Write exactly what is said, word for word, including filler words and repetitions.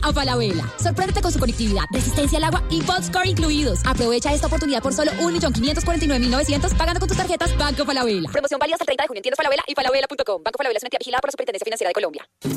a Falabella. Sorpréndete con su conectividad, resistencia al agua y Botscore incluidos. Aprovecha esta oportunidad por solo un millón quinientos cuarenta y nueve mil novecientos pagando con tus tarjetas Banco Falabella. Promoción válida hasta el treinta de junio en tiendas Falabella y falabella punto com. Banco Falabella es una entidad vigilada por la Superintendencia Financiera de Colombia.